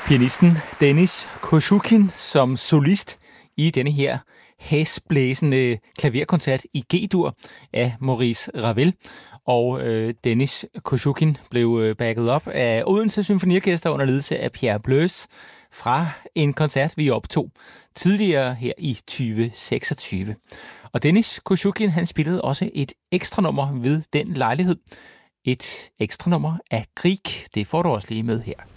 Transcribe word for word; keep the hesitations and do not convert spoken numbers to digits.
Pianisten Denis Kosjukin som solist i denne her hæsblæsende klaverkoncert i G-dur af Maurice Ravel. Og øh, Denis Kosjukin blev øh, backet op af Odense Symfoniorkester under ledelse af Pierre Bleus fra en koncert, vi optog tidligere her i tyve seksogtyve. Og Denis Kosjukin, han spillede også et ekstra nummer ved den lejlighed. Et ekstra nummer af Grieg, det får du også lige med her.